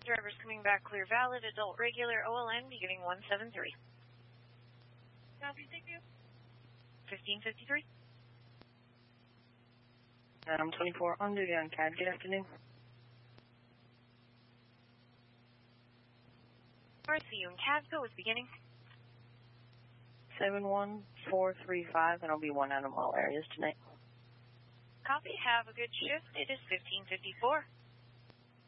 Drivers coming back clear valid, adult regular, OLN beginning 173. Copy, thank you. 1553. I'm 24 on duty on CAD. Good afternoon. RCU and CAD go is beginning. 71435, and I'll be one out of all areas tonight. Copy, have a good shift. It is 1554.